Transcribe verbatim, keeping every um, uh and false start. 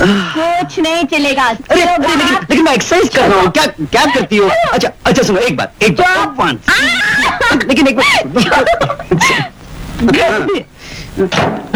कुछ नहीं चलेगा। अरे, अरे लेकिन, लेकिन मैं एक्सरसाइज कर रहा हूँ। क्या क्या करती हो? अच्छा अच्छा सुनो, एक बात एक बात लेकिन एक बात